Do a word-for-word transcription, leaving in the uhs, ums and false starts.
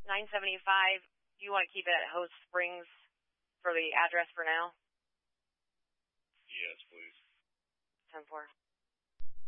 nine seventy-five. Do you want to keep it at Host Springs for the address for now? Yes, please. ten four.